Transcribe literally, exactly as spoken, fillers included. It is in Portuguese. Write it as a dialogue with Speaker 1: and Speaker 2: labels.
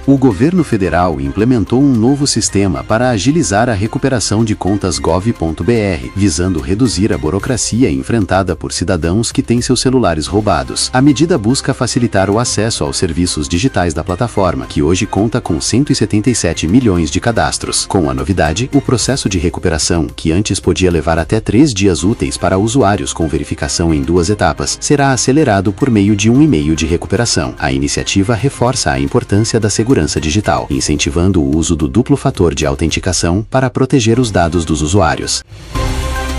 Speaker 1: O governo federal implementou um novo sistema para agilizar a recuperação de contas gov ponto br, visando reduzir a burocracia enfrentada por cidadãos que têm seus celulares roubados. A medida busca facilitar o acesso aos serviços digitais da plataforma, que hoje conta com cento e setenta e sete milhões de cadastros. Com a novidade, o processo de recuperação, que antes podia levar até três dias úteis para usuários com verificação em duas etapas, será acelerado por meio de um e-mail de recuperação. A iniciativa reforça a importância da segurança digital, incentivando o uso do duplo fator de autenticação para proteger os dados dos usuários.